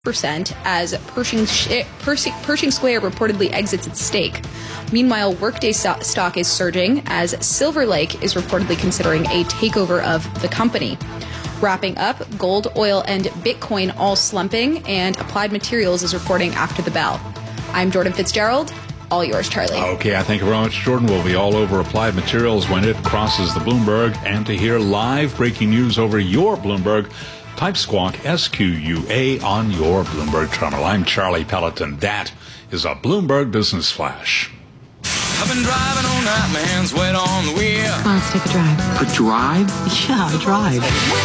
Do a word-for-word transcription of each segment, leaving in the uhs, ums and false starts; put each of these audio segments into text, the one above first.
percent as Pershing, Pershing, Pershing Square reportedly exits its stake. Meanwhile, Workday stock is surging as Silver Lake is reportedly considering a takeover of the company. Wrapping up, gold, oil, and Bitcoin all slumping, and Applied Materials is reporting after the bell. I'm Jordan Fitzgerald. All yours, Charlie. Okay, I thank you very much, Jordan. We'll be all over Applied Materials when it crosses the Bloomberg. And to hear live breaking news over your Bloomberg, type Squawk, S Q U A, on your Bloomberg terminal. I'm Charlie Pelleton. That is a Bloomberg Business Flash. I've been driving all night, my hands wet on the wheel. Come on, let's take a drive. A drive? Yeah, a drive.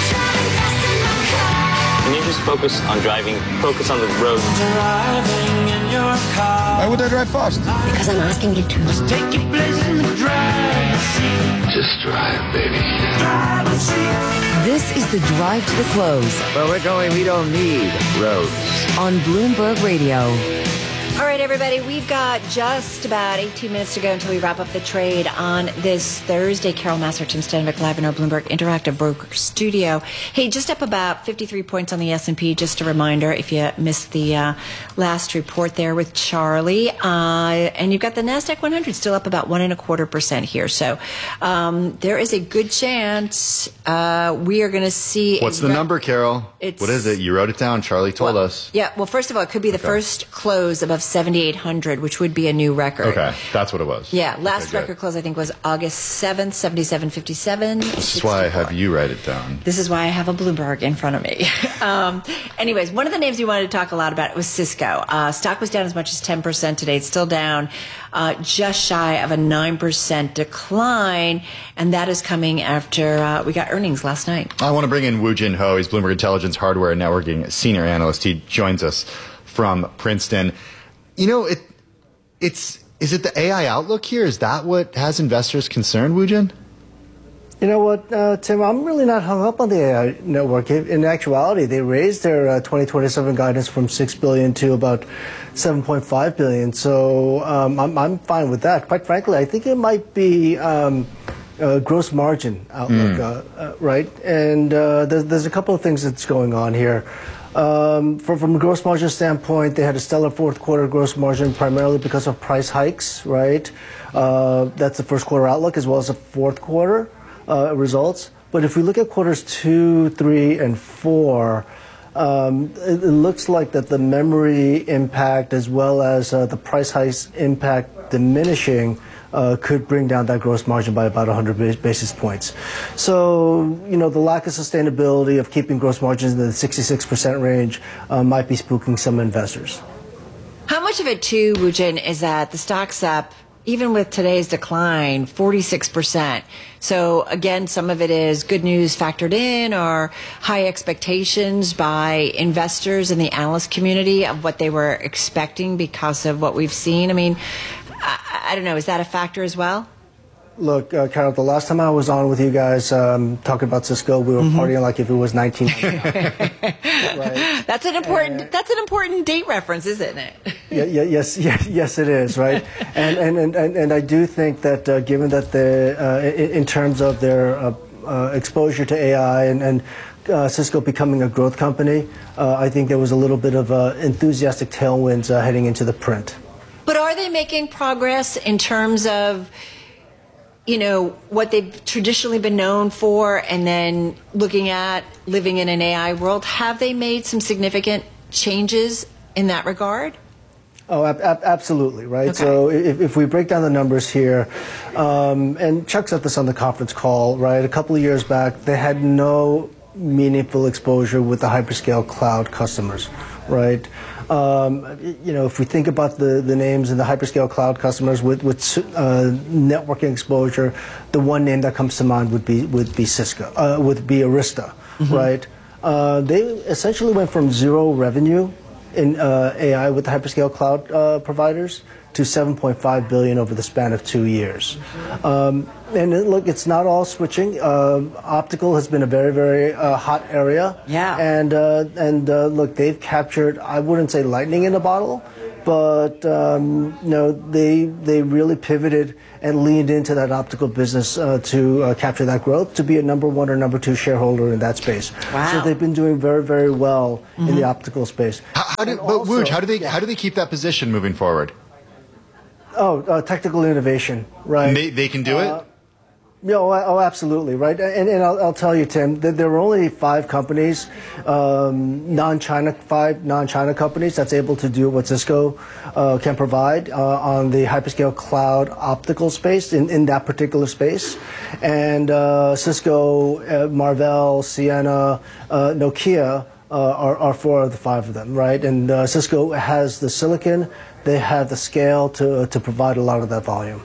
Can you just focus on driving? Focus on the road. Driving in your car. Why would I drive fast? Because I'm asking you to. Just take your place in the driver's seat. Just drive, baby. Driver's seat. This is the Drive to the Close. Where we're going, we don't need roads. On Bloomberg Radio. All right, everybody, we've got just about eighteen minutes to go until we wrap up the trade on this Thursday. Carol Massar, Tim Stenvik, live in our Bloomberg Interactive Broker Studio. Hey, just up about fifty-three points on the S and P. Just a reminder, if you missed the uh, last report there with Charlie. Uh, and you've got the NASDAQ one hundred still up about one and a quarter percent here. So um, there is a good chance uh, we are going to see. What's the re- number, Carol? It's, what is it? You wrote it down. Charlie told well, us. Yeah, well, first of all, it could be the okay. first close above seventy-eight hundred, which would be a new record. Okay, that's what it was. Yeah, last okay, record close, I think, was August seventh, seventy-seven fifty-seven. This is why I have you write it down. This is why I have a Bloomberg in front of me. um, anyways, one of the names we wanted to talk a lot about was Cisco. Uh, stock was down as much as ten percent today. It's still down uh, just shy of a nine percent decline, and that is coming after uh, we got earnings last night. I want to bring in Woo Jin Ho. He's Bloomberg Intelligence Hardware and Networking Senior Analyst. He joins us from Princeton. You know, it, it's is it the A I outlook here? Is that what has investors concerned, Woojin? You know what, uh, Tim, I'm really not hung up on the A I network. In actuality, they raised their uh, twenty twenty-seven guidance from six billion dollars to about seven point five billion dollars. So um, I'm, I'm fine with that. Quite frankly, I think it might be um, a gross margin outlook, mm. uh, uh, right? And uh, there's, there's a couple of things that's going on here. Um, from, from a gross margin standpoint, they had a stellar fourth quarter gross margin primarily because of price hikes, right? Uh, that's the first quarter outlook as well as the fourth quarter uh, results. But if we look at quarters two, three, and four, um, it, it looks like that the memory impact as well as uh, the price hikes impact diminishing Uh, could bring down that gross margin by about one hundred basis points. So, you know, the lack of sustainability of keeping gross margins in the sixty-six percent range uh, might be spooking some investors. How much of it, too, Woojin, is that the stock's up, even with today's decline, forty-six percent? So, again, some of it is good news factored in or high expectations by investors in the analyst community of what they were expecting because of what we've seen. I mean, I, I don't know. Is that a factor as well? Look, uh, Carol, the last time I was on with you guys um, talking about Cisco, we were mm-hmm. partying like if it was nineteen ninety-nine. Right? That's an important. And, that's an important date reference, isn't it? yeah, yeah, yes, yes, yes, it is, right? and, and and and and I do think that uh, given that the uh, in, in terms of their uh, uh, exposure to A I and and Uh, Cisco becoming a growth company, uh, I think there was a little bit of uh, enthusiastic tailwinds uh, heading into the print. But are they making progress in terms of, you know, what they've traditionally been known for and then looking at living in an A I world? Have they made some significant changes in that regard? Oh, ab- ab- absolutely, right? Okay. So if, if we break down the numbers here, um, and Chuck said this on the conference call, right? A couple of years back, they had no meaningful exposure with the hyperscale cloud customers, right? Um, you know, if we think about the, the names in the hyperscale cloud customers with, with uh, networking exposure, the one name that comes to mind would be would be Cisco, uh, would be Arista, mm-hmm. right? Uh, they essentially went from zero revenue in uh, A I with the hyperscale cloud uh, providers to seven point five billion dollars over the span of two years. Um, and it, look, it's not all switching. Uh, optical has been a very, very uh, hot area. Yeah. And, uh, and uh, look, they've captured, I wouldn't say lightning in a bottle, but um, you know, they they really pivoted and leaned into that optical business uh, to uh, capture that growth, to be a number one or number two shareholder in that space. Wow. So they've been doing very, very well mm-hmm. in the optical space. How, how do, but also, Wooj, how do they yeah. how do they keep that position moving forward? Oh, uh, technical innovation, right? And they they can do uh, it. Yeah, oh, oh, absolutely, right. And, and I'll, I'll tell you, Tim, that there were only five companies, um, non-China, five non-China companies that's able to do what Cisco uh, can provide uh, on the hyperscale cloud optical space in, in that particular space. And uh, Cisco, uh, Marvell, Ciena, uh, Nokia uh, are, are four of the five of them, right? And uh, Cisco has the silicon, they have the scale to to provide a lot of that volume.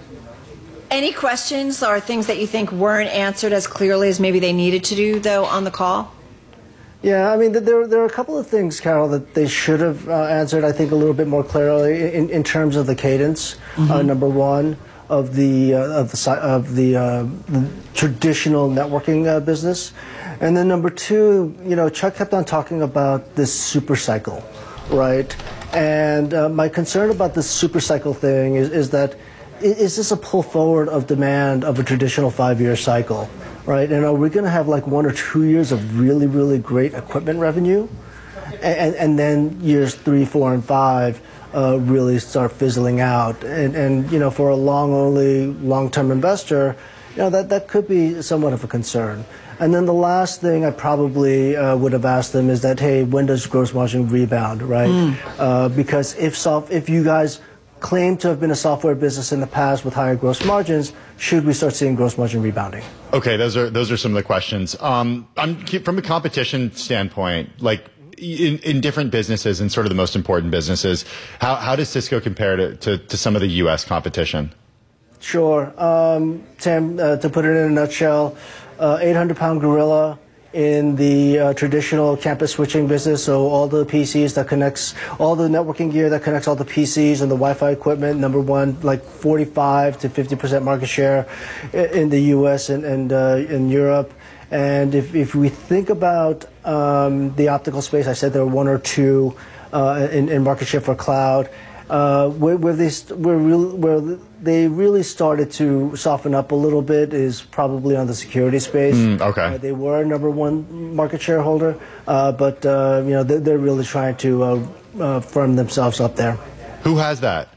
Any questions or things that you think weren't answered as clearly as maybe they needed to do, though, on the call? Yeah, I mean, there, there are a couple of things, Carol, that they should have uh, answered, I think, a little bit more clearly in, in terms of the cadence, mm-hmm. uh, number one, of the, uh, of the, of the, uh, the traditional networking uh, business. And then number two, you know, Chuck kept on talking about this super cycle, right? And uh, my concern about this super cycle thing is, is that is this a pull forward of demand of a traditional five-year cycle, right? And are we going to have like one or two years of really, really great equipment revenue, and, and then years three, four, and five uh, really start fizzling out? And, and you know, for a long-only, long-term investor, you know, that that could be somewhat of a concern. And then the last thing I probably uh, would have asked them is that, hey, when does gross margin rebound, right? Mm. Uh, because if soft, if you guys claim to have been a software business in the past with higher gross margins, should we start seeing gross margin rebounding? Okay, those are those are some of the questions. Um, I'm from a competition standpoint, like in, in different businesses and sort of the most important businesses, how how does Cisco compare to to, to some of the U S competition? Sure, um, Tim. Uh, to put it in a nutshell, uh, eight hundred pound gorilla in the uh, traditional campus switching business, so all the P Cs that connects, all the networking gear that connects all the P Cs and the Wi-Fi equipment, number one, like forty-five to fifty percent market share in the U S and, and uh, in Europe. And if, if we think about um, the optical space, I said there were one or two uh, in, in market share for cloud. Uh, where, where, they st- where, real, where they really started to soften up a little bit is probably on the security space. Mm, okay. Uh, they were number one market shareholder, uh, but uh, you know they're, they're really trying to uh, uh, firm themselves up there. Who has that?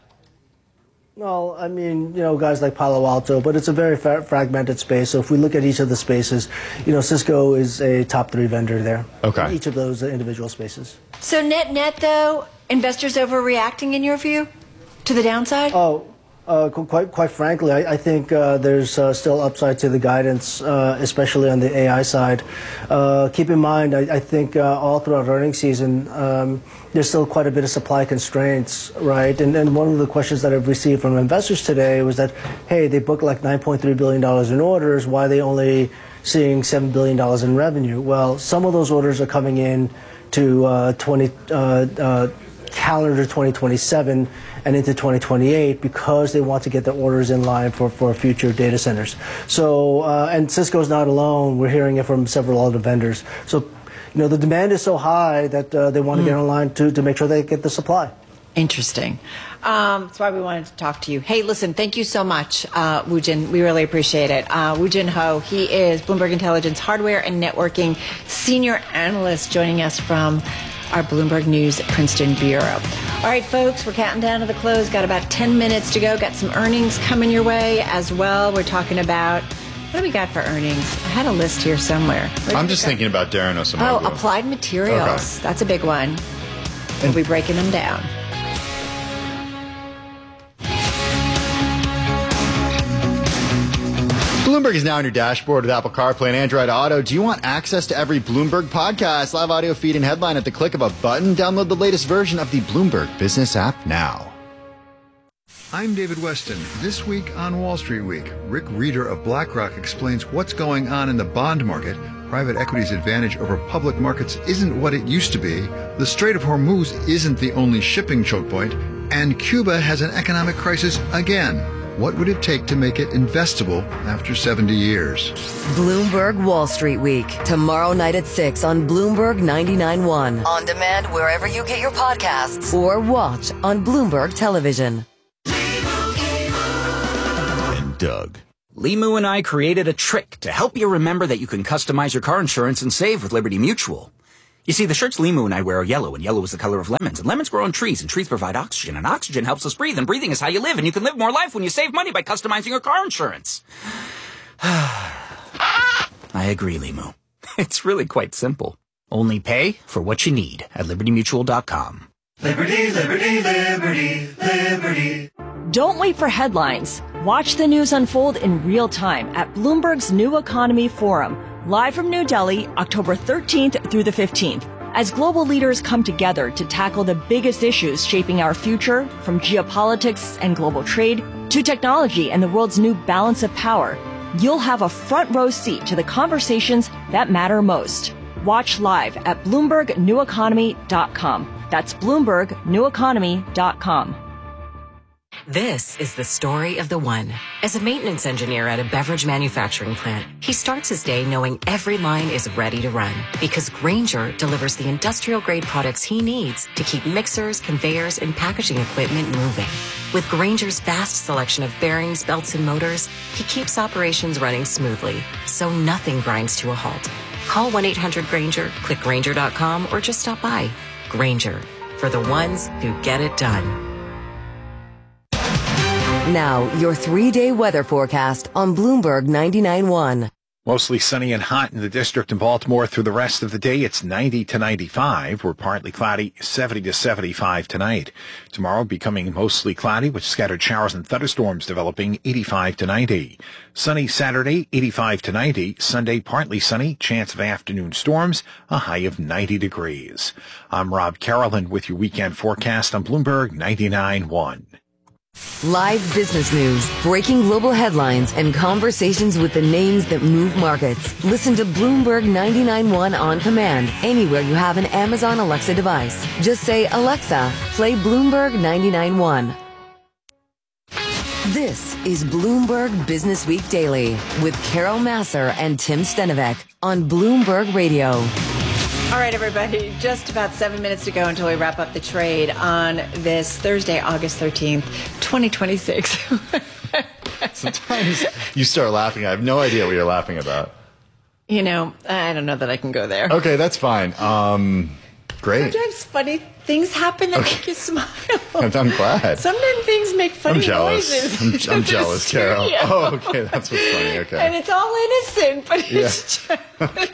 Well, I mean, you know, guys like Palo Alto, but it's a very fa- fragmented space. So if we look at each of the spaces, you know, Cisco is a top three vendor there. Okay. In each of those individual spaces. So net net though, investors overreacting in your view to the downside? Oh, uh, quite quite frankly, I, I think uh, there's uh, still upside to the guidance, uh, especially on the A I side. Uh, keep in mind, I, I think uh, all throughout earnings season, um, there's still quite a bit of supply constraints, right? And, and one of the questions that I've received from investors today was that, hey, they booked like nine point three billion dollars in orders. Why are they only seeing seven billion dollars in revenue? Well, some of those orders are coming in to uh, twenty. Uh, uh, calendar twenty twenty-seven and into twenty twenty-eight because they want to get their orders in line for, for future data centers. So, uh, and Cisco's not alone. We're hearing it from several other vendors. So, you know, the demand is so high that uh, they want to mm. get in line to, to make sure they get the supply. Interesting. Um, that's why we wanted to talk to you. Hey, listen, thank you so much, uh, Woo Jin. We really appreciate it. Uh, Woo Jin Ho, he is Bloomberg Intelligence Hardware and Networking Senior Analyst, joining us from our Bloomberg News Princeton Bureau. All right, folks, we're counting down to the close. Got about ten minutes to go. Got some earnings coming your way as well. We're talking about, what do we got for earnings? I had a list here somewhere. I'm just thinking about Darren Osamogu. Oh, Applied Materials. Okay. That's a big one. We'll be breaking them down. Bloomberg is now on your dashboard with Apple CarPlay and Android Auto. Do you want access to every Bloomberg podcast, live audio feed, and headline at the click of a button? Download the latest version of the Bloomberg Business app now. I'm David Weston. This week on Wall Street Week, Rick Reeder of BlackRock explains what's going on in the bond market. Private equity's advantage over public markets isn't what it used to be. The Strait of Hormuz isn't the only shipping choke point. And Cuba has an economic crisis again. What would it take to make it investable after seventy years? Bloomberg Wall Street Week. Tomorrow night at six on Bloomberg ninety-nine point one. On demand wherever you get your podcasts. Or watch on Bloomberg Television. And Doug. Limu and I created a trick to help you remember that you can customize your car insurance and save with Liberty Mutual. You see, the shirts Limu and I wear are yellow, and yellow is the color of lemons. And lemons grow on trees, and trees provide oxygen, and oxygen helps us breathe, and breathing is how you live, and you can live more life when you save money by customizing your car insurance. I agree, Limu. It's really quite simple. Only pay for what you need at liberty mutual dot com. Liberty, liberty, liberty, liberty. Don't wait for headlines. Watch the news unfold in real time at Bloomberg's New Economy Forum, live from New Delhi, October thirteenth through the fifteenth, as global leaders come together to tackle the biggest issues shaping our future, from geopolitics and global trade to technology and the world's new balance of power. You'll have a front row seat to the conversations that matter most. Watch live at bloomberg new economy dot com. That's bloomberg new economy dot com. This is the story of the one. As a maintenance engineer at a beverage manufacturing plant, he starts his day knowing every line is ready to run because Grainger delivers the industrial-grade products he needs to keep mixers, conveyors, and packaging equipment moving. With Grainger's vast selection of bearings, belts, and motors, he keeps operations running smoothly, so nothing grinds to a halt. Call one eight hundred Grainger, click Grainger dot com, or just stop by. Grainger, for the ones who get it done. Now, your three-day weather forecast on Bloomberg ninety-nine point one. Mostly sunny and hot in the district in Baltimore through the rest of the day. It's ninety to ninety-five. We're partly cloudy, seventy to seventy-five tonight. Tomorrow becoming mostly cloudy with scattered showers and thunderstorms developing, eighty-five to ninety. Sunny Saturday, eighty-five to ninety. Sunday partly sunny, chance of afternoon storms, a high of ninety degrees. I'm Rob Carolyn with your weekend forecast on Bloomberg ninety-nine point one. Live business news, breaking global headlines, and conversations with the names that move markets. Listen to Bloomberg ninety-nine point one on command anywhere you have an Amazon Alexa device. Just say, Alexa, play Bloomberg ninety-nine point one. This is Bloomberg Business Week Daily with Carol Massar and Tim Stenovec on Bloomberg Radio. All right, everybody, just about seven minutes to go until we wrap up the trade on this Thursday, August thirteenth, twenty twenty-six. Sometimes you start laughing. I have no idea what you're laughing about. You know, I don't know that I can go there. Okay, that's fine. Um, great. Sometimes funny things happen that okay. make you smile. I'm, I'm glad. Sometimes things make funny I'm jealous. noises. I'm, I'm jealous, Carol. Oh, okay, that's what's funny. Okay. And it's all innocent, but it's yeah. just...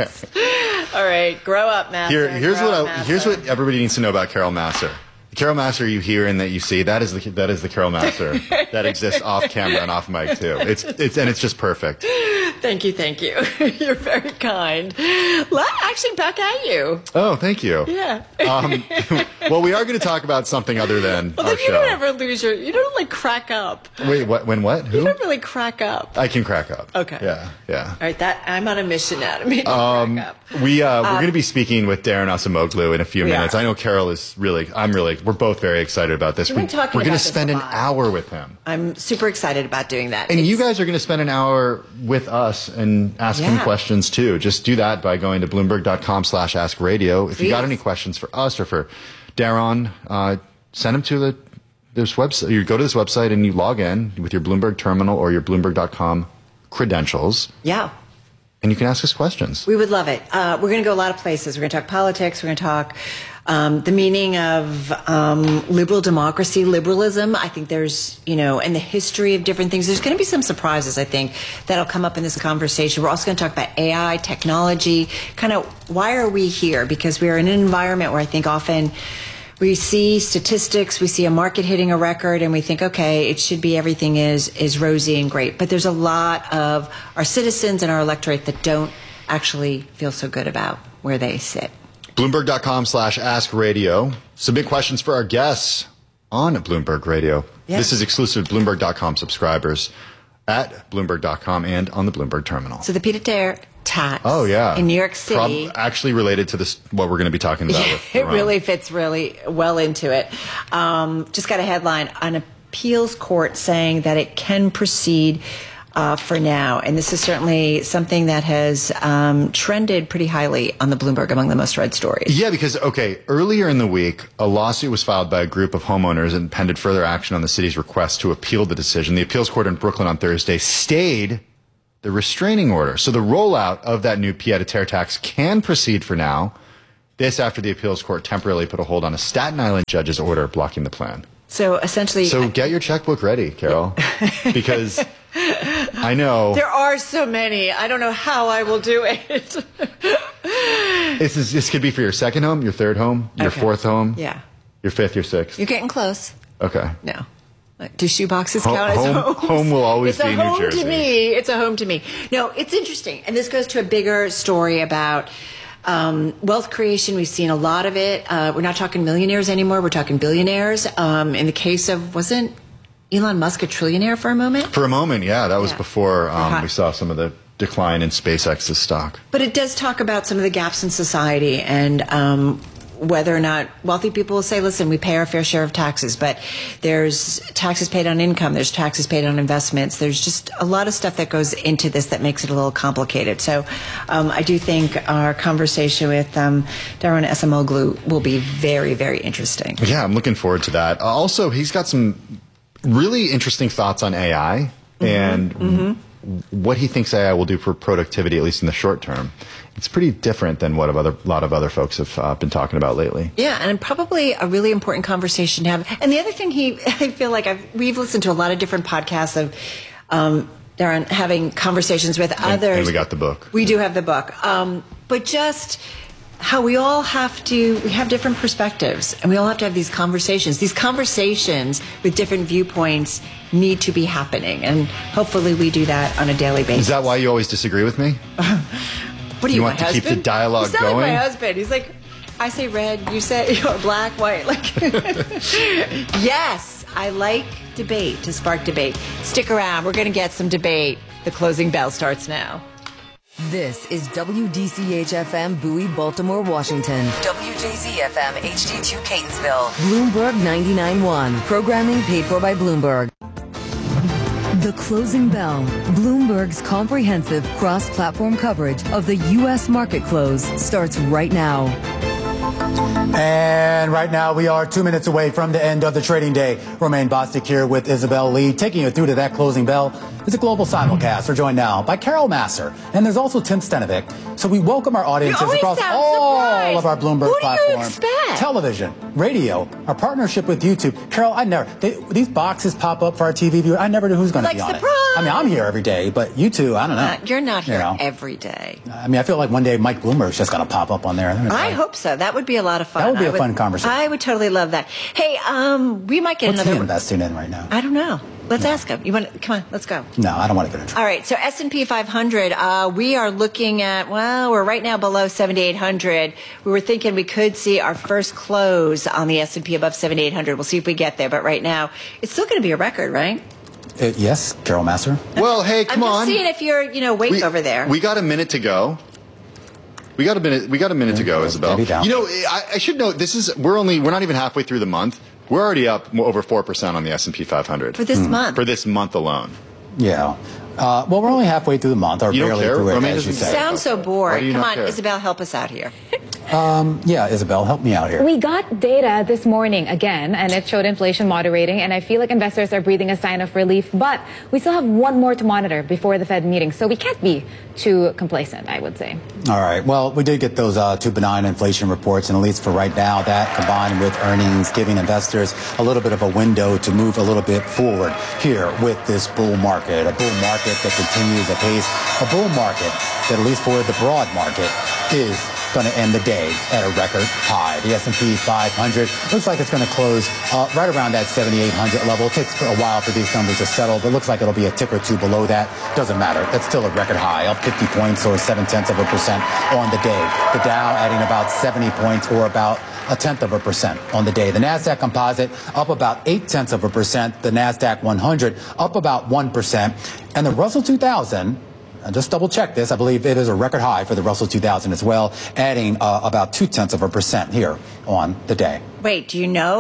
Okay. All right, grow up, Massar. Here, here's grow what up, I, Massar. here's what everybody needs to know about Carol Massar. The Carol Massar you hear and that you see, that is the that is the Carol Massar that exists off camera and off mic too. It's it's and it's just perfect. Thank you, thank you. You're very kind. Actually, back at you. Oh, thank you. Yeah. Um, well, we are going to talk about something other than well, our then you show. don't ever lose your. You don't like crack up. Wait, what? When what? Who? You don't really crack up. I can crack up. Okay. Yeah, yeah. All right, that I'm on a mission now to make um, crack up. We uh, we're um, going to be speaking with Darren Acemoglu in a few minutes. Yeah. I know Carol is really. I'm really. We're both very excited about this. We've been we, talking we're going about to spend this an a lot. hour with him. I'm super excited about doing that. And it's, you guys are going to spend an hour with us and ask yeah. him questions too. Just do that by going to bloomberg dot com slash ask radio. If you yes. got any questions for us or for Darren, uh, send them to the this website. You go to this website and you log in with your Bloomberg terminal or your bloomberg dot com credentials. Yeah. And you can ask us questions. We would love it. Uh, we're going to go a lot of places. We're going to talk politics. We're going to talk um, the meaning of um, liberal democracy, liberalism. I think there's, you know, and the history of different things. There's going to be some surprises, I think, that'll come up in this conversation. We're also going to talk about A I, technology, kind of why are we here? Because we're in an environment where I think often we see statistics, we see a market hitting a record, and we think, okay, it should be everything is is rosy and great. But there's a lot of our citizens and our electorate that don't actually feel so good about where they sit. bloomberg dot com slash ask radio. Submit questions for our guests on Bloomberg Radio. Yeah. This is exclusive to Bloomberg dot com subscribers at bloomberg dot com and on the Bloomberg terminal. So the pied-à-terre tax oh, yeah. in New York City. Prob- actually related to this, what we're going to be talking about. Yeah, with it Ron. really fits really well into it. Um, just got a headline on a appeals court saying that it can proceed uh, for now. And this is certainly something that has um, trended pretty highly on the Bloomberg among the most read stories. Yeah, because, okay, earlier in the week, a lawsuit was filed by a group of homeowners and pended further action on the city's request to appeal the decision. The appeals court in Brooklyn on Thursday stayed the restraining order. So the rollout of that new pied-à-terre tax can proceed for now. This after the appeals court temporarily put a hold on a Staten Island judge's order blocking the plan. So essentially... So get your checkbook ready, Carol, because I know... There are so many. I don't know how I will do it. this, is, this could be for your second home, your third home, your Okay. fourth home, Yeah. your fifth, your sixth. You're getting close. Okay. No. Do shoeboxes Ho- count as home, homes? home will always it's be a New home Jersey. to me. It's a home to me. No, it's interesting. And this goes to a bigger story about um, wealth creation. We've seen a lot of it. Uh, we're not talking millionaires anymore. We're talking billionaires. Um, in the case of, wasn't Elon Musk a trillionaire for a moment? For a moment, yeah. That was Yeah. before Uh-huh. um, we saw some of the decline in SpaceX's stock. But it does talk about some of the gaps in society and um, whether or not wealthy people will say, listen, we pay our fair share of taxes, but there's taxes paid on income, there's taxes paid on investments, there's just a lot of stuff that goes into this that makes it a little complicated. So um, I do think our conversation with um, Daron Acemoglu will be very, very interesting. Yeah, I'm looking forward to that. Uh, also, he's got some really interesting thoughts on A I Mm-hmm. and Mm-hmm. what he thinks A I will do for productivity, at least in the short term. It's pretty different than what a other, lot of other folks have uh, been talking about lately. Yeah, and probably a really important conversation to have. And the other thing he, I feel like I've, we've listened to a lot of different podcasts of um, Darren having conversations with And, others. and we got the book. We do have the book. Um, but just how we all have to, we have different perspectives and we all have to have these conversations. These conversations with different viewpoints need to be happening. And hopefully we do that on a daily basis. Is that why you always disagree with me? What do you, You my want to husband? keep the dialogue you sound going? like my husband. He's like, I say red, you say you're black, white. Like, yes, I like debate to spark debate. Stick around. We're going to get some debate. The closing bell starts now. This is W D C H F M Bowie, Baltimore, Washington. W J Z F M H D two Catonsville. Bloomberg ninety-nine point one. Programming paid for by Bloomberg. The Closing Bell, Bloomberg's comprehensive cross-platform coverage of the U S market close, starts right now. And right now we are two minutes away from the end of the trading day. Romaine Bostic here with Isabel Lee, taking you through to that closing bell. It's a global simulcast. We're joined now by Carol Masser, and there's also Tim Stenovic. So we welcome our audiences You always across sound all surprised. of our Bloomberg Who do you platforms. expect? Television, radio, our partnership with YouTube. Carol, I never, they, these boxes pop up for our T V viewers. I never know who's going to Like be on surprise. it. I mean, I'm here every day, but you two, I don't know. Uh, you're not here You know. every day. I mean, I feel like one day Mike Bloomberg's just going to pop up on there. I hope so. That would be a lot of fun. That would be a a fun conversation. I would totally love that. Hey, um, we might get What's he another. investing in right now? I don't know. Let's ask him. You want? Come on, let's go. No, I don't want to get in trouble. All right, so S and P five hundred, uh, we are looking at, well, we're right now below seventy-eight hundred. We were thinking we could see our first close on the S and P above seventy-eight hundred. We'll see if we get there, but right now, it's still going to be a record, right? Uh, yes, Carol Masser. Well, hey, come I'm just on. seeing if you're, you know, awake we, over there. We got a minute to go. We got a minute. We got a minute to go, Isabel. Maybe down. You know, I, I should note this is we're only we're not even halfway through the month. We're already up over four percent on the S and P five hundred For this Hmm. month. For this month alone. Yeah. Uh, well, we're only halfway through the month, or You don't barely care? through it, Romaine as you doesn't say. Sound so Why bored. do you Come not on, care? Isabel, help us out here. Um, yeah, Isabel, help me out here. We got data this morning again, and it showed inflation moderating, and I feel like investors are breathing a sign of relief, but we still have one more to monitor before the Fed meeting, so we can't be too complacent, I would say. All right. Well, we did get those uh, two benign inflation reports, and at least for right now, that combined with earnings, giving investors a little bit of a window to move a little bit forward here with this bull market, a bull market that continues apace, a bull market that, at least for the broad market, is going to end the day at a record high. The S and P five hundred looks like it's going to close uh, right around that seventy-eight hundred level. It takes a while for these numbers to settle, but it looks like it'll be a tick or two below that. Doesn't matter. That's still a record high, up fifty points or seven tenths of a percent on the day. The Dow adding about seventy points or about a tenth of a percent on the day. The NASDAQ composite up about eight tenths of a percent. The NASDAQ one hundred up about one percent. And the Russell two thousand, I just double check this. I believe it is a record high for the Russell two thousand as well, adding uh, about two tenths of a percent here on the day. Wait, do you know?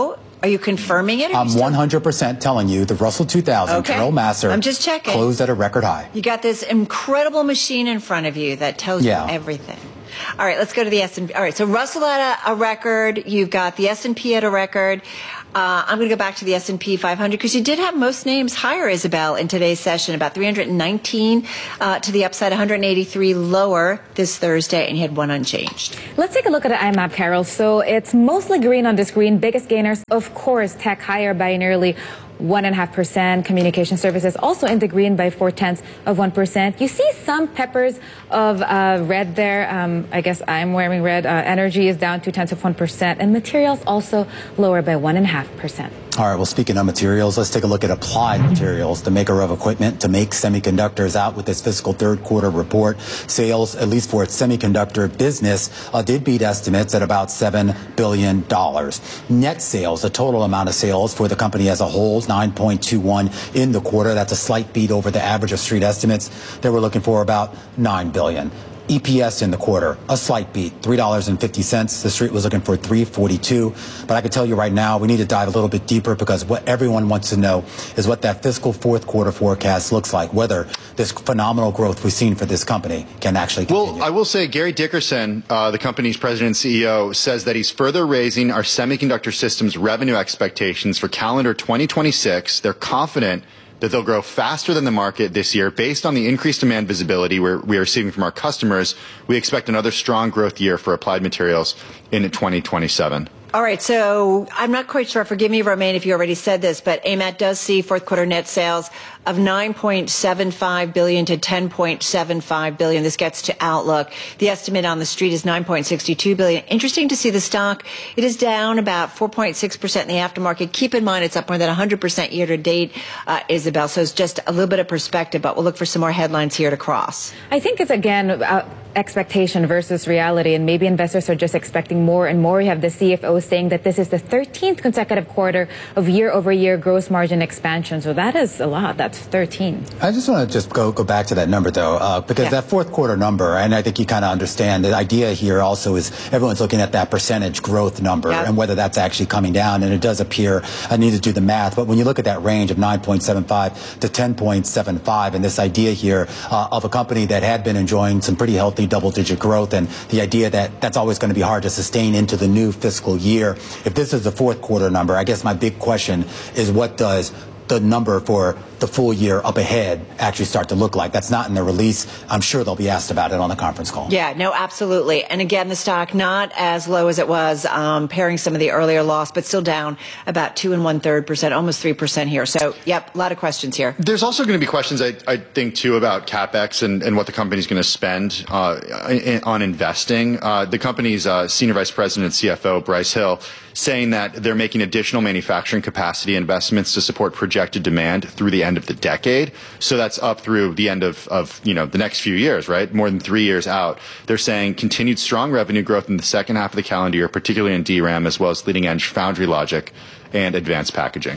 Are you confirming it? I'm one hundred percent telling you the Russell two thousand, okay. Carol Massar, I'm just checking. closed at a record high. You got this incredible machine in front of you that tells yeah. you everything. All right, let's go to the S and P. All right, so Russell at a, a record. You've got the S and P at a record. Uh, I'm going to go back to the S and P five hundred because you did have most names higher, Isabel, in today's session, about three hundred nineteen uh, to the upside, one hundred eighty-three lower this Thursday, and you had one unchanged. Let's take a look at the I MAP, Carol. So it's mostly green on the screen. Biggest gainers, of course, tech higher by nearly one and a half percent. Communication services also in the green by four tenths of one percent. You see some peppers of uh, red there. Um, I guess I'm wearing red. Uh, energy is down two tenths of one percent, and materials also lower by one and a half percent. All right, well, speaking of materials, let's take a look at Applied Materials, the maker of equipment to make semiconductors, out with its fiscal third quarter report. Sales, at least for its semiconductor business, uh, did beat estimates at about seven billion dollars. Net sales, the total amount of sales for the company as a whole, nine point two one in the quarter. That's a slight beat over the average of street estimates. They were looking for about nine billion dollars. E P S in the quarter, a slight beat, three dollars and fifty cents. The street was looking for three forty-two. But I can tell you right now, we need to dive a little bit deeper because what everyone wants to know is what that fiscal fourth quarter forecast looks like, whether this phenomenal growth we've seen for this company can actually continue. Well, I will say Gary Dickerson, uh, the company's president and C E O, says that he's further raising our semiconductor systems revenue expectations for calendar twenty twenty-six. They're confident that they'll grow faster than the market this year. Based on the increased demand visibility we're, we are receiving from our customers, we expect another strong growth year for Applied Materials in twenty twenty-seven. All right, so I'm not quite sure. Forgive me, Romaine, if you already said this, but A M A T does see fourth quarter net sales of nine point seven five billion dollars to ten point seven five billion dollars. This gets to Outlook. The estimate on the street is nine point six two billion dollars. Interesting to see the stock. It is down about four point six percent in the aftermarket. Keep in mind it's up more than one hundred percent year to date, uh, Isabel. So it's just a little bit of perspective, but we'll look for some more headlines here to cross. I think it's, again, uh, expectation versus reality, and maybe investors are just expecting more and more. We have the C F O saying that this is the thirteenth consecutive quarter of year-over-year gross margin expansion. So that is a lot. That's thirteen. I just want to just go go back to that number, though, uh, because yeah. that fourth quarter number, and I think you kind of understand, the idea here also is everyone's looking at that percentage growth number yeah. and whether that's actually coming down, and it does appear, I need to do the math, but when you look at that range of nine point seven five to ten point seven five, and this idea here uh, of a company that had been enjoying some pretty healthy double-digit growth, and the idea that that's always going to be hard to sustain into the new fiscal year. If this is the fourth quarter number, I guess my big question is what does the number for the full year up ahead actually start to look like? That's not in the release. I'm sure they'll be asked about it on the conference call. Yeah, no, absolutely. And again, the stock not as low as it was, um, pairing some of the earlier loss, but still down about two and one third percent, almost three percent here. So, yep, a lot of questions here. There's also going to be questions, I, I think, too, about CapEx and, and what the company's going to spend uh, in, on investing. Uh, the company's uh, senior vice president and C F O, Bryce Hill, saying that they're making additional manufacturing capacity investments to support projected demand through the end of the decade. So that's up through the end of, of, you know, the next few years, right? More than three years out. They're saying continued strong revenue growth in the second half of the calendar year, particularly in D RAM, as well as leading edge foundry logic and advanced packaging.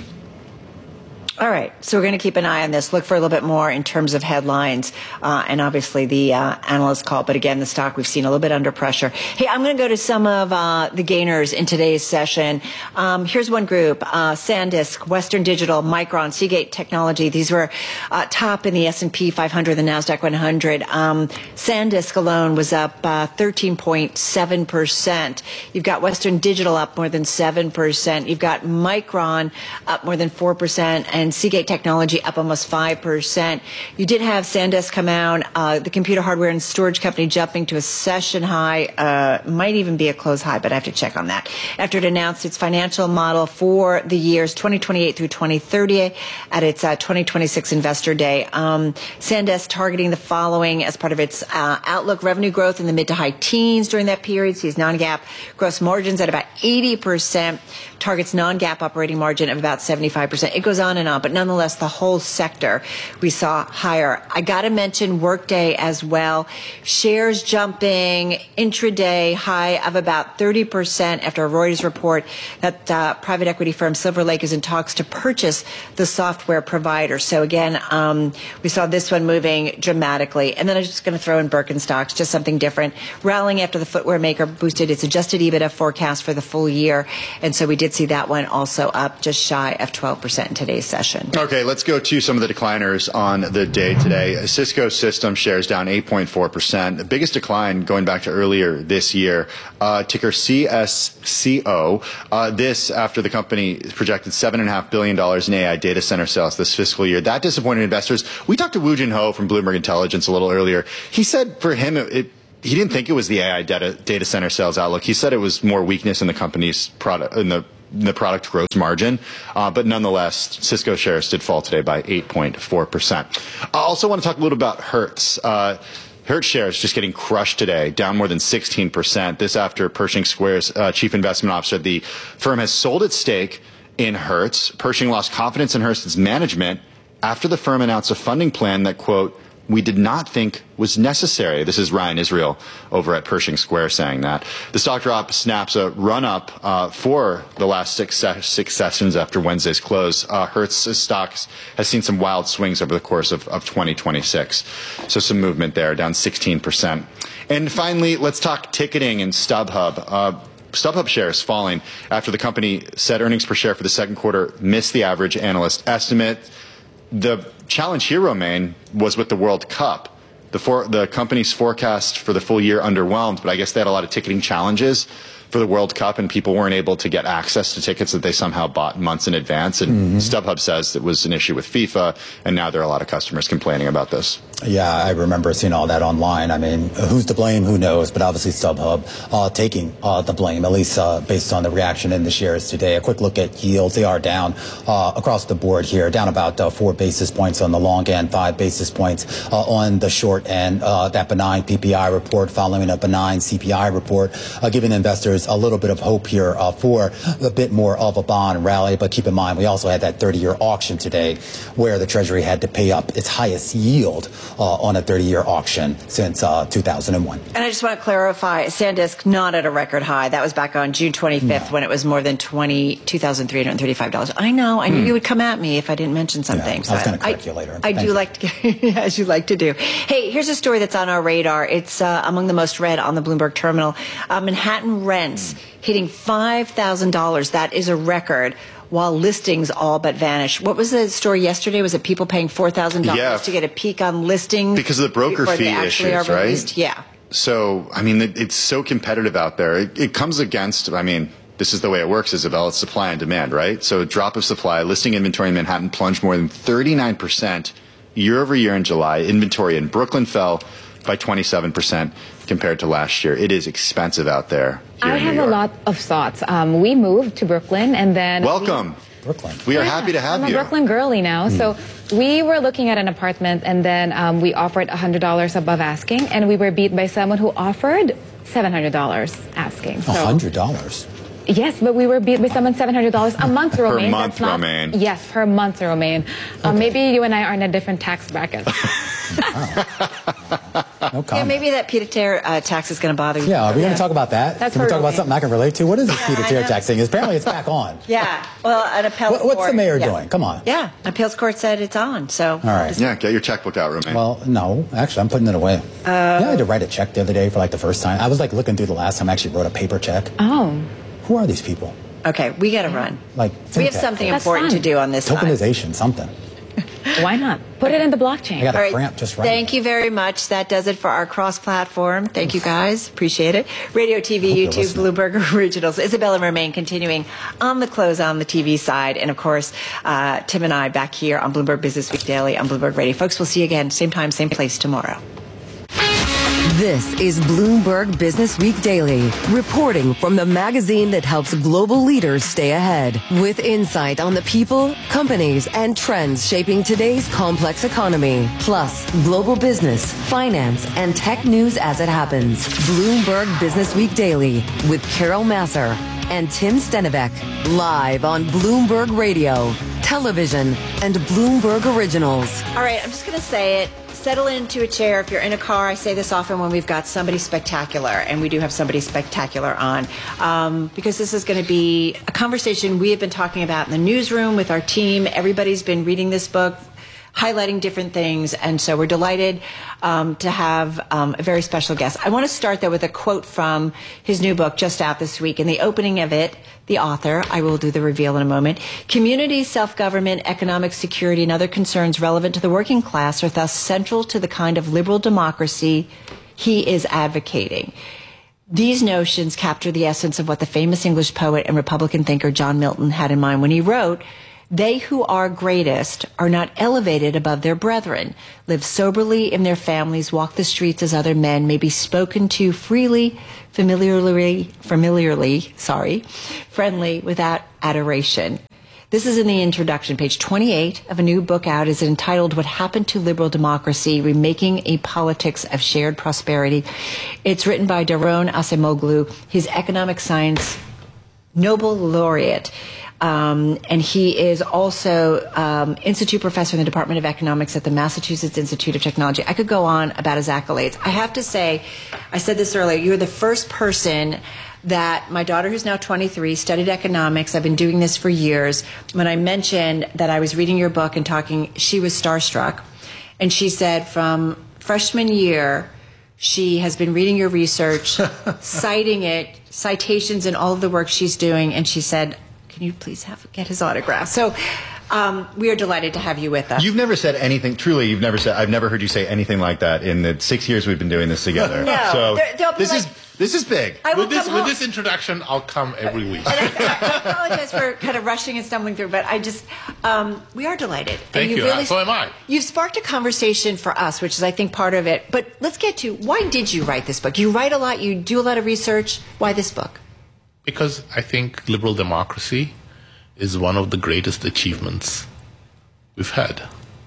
All right, so we're going to keep an eye on this, look for a little bit more in terms of headlines uh, and obviously the uh, analyst call. But again, the stock we've seen a little bit under pressure. Hey, I'm going to go to some of uh, the gainers in today's session. Um, here's one group, uh, SanDisk, Western Digital, Micron, Seagate Technology. These were uh, top in the S and P five hundred, the NASDAQ one hundred. Um, SanDisk alone was up uh, thirteen point seven percent. You've got Western Digital up more than seven percent. You've got Micron up more than four percent. And And Seagate Technology up almost five percent. You did have SanDisk come out, uh, the computer hardware and storage company jumping to a session high, uh, might even be a close high, but I have to check on that. After it announced its financial model for the years twenty twenty-eight through twenty thirty at its uh, twenty twenty-six Investor Day. Um, SanDisk targeting the following as part of its uh, outlook: revenue growth in the mid to high teens during that period, sees non-GAAP gross margins at about eighty percent, targets non-GAAP operating margin of about seventy-five percent. It goes on and on. But nonetheless, the whole sector we saw higher. I got to mention Workday as well. Shares jumping intraday high of about thirty percent after a Reuters report that uh, private equity firm Silver Lake is in talks to purchase the software provider. So again, um, we saw this one moving dramatically. And then I'm just going to throw in Birkenstocks, just something different. Rallying after the footwear maker boosted its adjusted EBITDA forecast for the full year. And so we did did see that one also up just shy of twelve percent in today's session. Okay, let's go to some of the decliners on the day today. Cisco Systems shares down eight point four percent. The biggest decline going back to earlier this year. Uh, ticker C S C O. Uh, this after the company projected seven point five billion dollars in A I data center sales this fiscal year. That disappointed investors. We talked to Woo Jin Ho from Bloomberg Intelligence a little earlier. He said for him, it, it he didn't think it was the A I data, data center sales outlook. He said it was more weakness in the company's product, in the the product gross margin, uh, but nonetheless, Cisco shares did fall today by eight point four percent. I also want to talk a little about Hertz. Uh, Hertz shares just getting crushed today, down more than sixteen percent. This after Pershing Square's uh, chief investment officer, the firm has sold its stake in Hertz. Pershing lost confidence in Hertz's management after the firm announced a funding plan that, quote, we did not think was necessary. This is Ryan Israel over at Pershing Square saying that. The stock drop snaps a run-up uh, for the last six, se- six sessions after Wednesday's close. Uh, Hertz's stocks has seen some wild swings over the course of, of twenty twenty-six. So some movement there, down sixteen percent. And finally, let's talk ticketing and StubHub. Uh, StubHub shares falling after the company said earnings per share for the second quarter missed the average analyst estimate. The challenge here, Romaine, was with the World Cup. The, for, the company's forecast for the full year underwhelmed, but I guess they had a lot of ticketing challenges for the World Cup, and people weren't able to get access to tickets that they somehow bought months in advance. And mm-hmm. StubHub says it was an issue with FIFA, and now there are a lot of customers complaining about this. Yeah, I remember seeing all that online. I mean, who's to blame? Who knows? But obviously StubHub uh, taking uh, the blame, at least uh, based on the reaction in the shares today. A quick look at yields. They are down uh, across the board here, down about uh, four basis points on the long end, five basis points uh, on the short end. Uh, that benign P P I report following a benign C P I report, uh, giving investors a little bit of hope here uh, for a bit more of a bond rally. But keep in mind, we also had that thirty-year auction today where the Treasury had to pay up its highest yield uh, on a thirty-year auction since uh, two thousand one. And I just want to clarify, SanDisk not at a record high. That was back on June twenty-fifth no. when it was more than two thousand three hundred thirty-five dollars. I know. I knew mm. you would come at me if I didn't mention something. Yeah, so I was going to correct I, you later. I Thank do you. like to, as you like to do. Hey, here's a story that's on our radar. It's uh, among the most read on the Bloomberg terminal. Uh, Manhattan rents mm. hitting five thousand dollars. That is a record, while listings all but vanish. What was the story yesterday? Was it people paying four thousand dollars yeah. to get a peek on listings? Because of the broker fee issues, right? Yeah. So, I mean, it, it's so competitive out there. It, it comes against, I mean, this is the way it works, Isabel. It's supply and demand, right? So a drop of supply, listing inventory in Manhattan plunged more than thirty-nine percent year over year in July. Inventory in Brooklyn fell by twenty-seven percent compared to last year. It is expensive out there. Here I in have New a York. lot of thoughts. Um, we moved to Brooklyn and then... Welcome. We, Brooklyn. We are yeah, happy to have I'm you. I'm a Brooklyn girly now. Mm. So we were looking at an apartment and then um, we offered one hundred dollars above asking, and we were beat by someone who offered seven hundred dollars asking. So, one hundred dollars? Yes, but we were beat by someone seven hundred dollars a month, Romaine. Per month, That's not, Romaine. Yes, per month, Romaine. Uh, okay. Maybe you and I are in a different tax bracket. No yeah, maybe that pied-à-terre uh, tax is going to bother you. Yeah, are we yeah. going to talk about that? That's Can we talk Romaine. about something I can relate to? What is this Yeah, pied-à-terre tax thing? Apparently it's back on. Yeah, well, an appellate what, What's court, the mayor yeah. doing? Come on. Yeah, appeals court said it's on, so. All right. Yeah, get your checkbook out, Romaine. Well, no, actually, I'm putting it away. Uh, yeah, I had to write a check the other day for like the first time. I was like looking through the last time I actually wrote a paper check. Oh. Who are these people? Okay, we got to run. Like, we have something That's important fun. to do on this Tokenization, side. something. Why not? Put it in the blockchain. I got a All right. cramp just right. Thank you very much. That does it for our cross-platform. Thank you, guys. Appreciate it. Radio, T V, Hope YouTube, Bloomberg Originals. Isabella Romaine continuing on the close on the T V side. And, of course, uh, Tim and I back here on Bloomberg Business Week Daily on Bloomberg Radio. Folks, we'll see you again, same time, same place tomorrow. This is Bloomberg Business Week Daily, reporting from the magazine that helps global leaders stay ahead, with insight on the people, companies, and trends shaping today's complex economy, plus global business, finance, and tech news as it happens. Bloomberg Business Week Daily with Carol Masser and Tim Stenivek, live on Bloomberg Radio, television, and Bloomberg Originals. All right, I'm just going to say it. Settle into a chair. If you're in a car, I say this often when we've got somebody spectacular, and we do have somebody spectacular on, um, because this is going to be a conversation we have been talking about in the newsroom with our team. Everybody's been reading this book, highlighting different things. And so we're delighted um, to have um, a very special guest. I want to start, though, with a quote from his new book, just out this week. In the opening of it, the author, I will do the reveal in a moment, community, self-government, economic security, and other concerns relevant to the working class are thus central to the kind of liberal democracy he is advocating. These notions capture the essence of what the famous English poet and Republican thinker John Milton had in mind when he wrote, "They who are greatest are not elevated above their brethren, live soberly in their families, walk the streets as other men, may be spoken to freely, familiarly, familiarly, sorry, friendly, without adoration." This is in the introduction, page twenty-eight of a new book out. Is entitled What Happened to Liberal Democracy, Remaking a Politics of Shared Prosperity. It's written by Daron Acemoglu. He's economic science Nobel laureate. Um, and he is also um, Institute Professor in the Department of Economics at the Massachusetts Institute of Technology. I could go on about his accolades. I have to say, I said this earlier, you're the first person that my daughter, who's now twenty-three, studied economics. I've been doing this for years. When I mentioned that I was reading your book and talking, she was starstruck. And she said from freshman year, she has been reading your research, citing it, citations in all of the work she's doing. And she said, can you please have get his autograph? So um, we are delighted to have you with us. You've never said anything, truly, you've never said, I've never heard you say anything like that in the six years we've been doing this together. No, so there, this like, is this is big. I will with, this, come with home. this introduction, I'll come every week. And I, I apologize for kind of rushing and stumbling through, but I just, um, we are delighted. Thank and you. Really, so am I. You've sparked a conversation for us, which is, I think, part of it. But let's get to, why did you write this book? You write a lot, you do a lot of research. Why this book? Because I think liberal democracy is one of the greatest achievements we've had.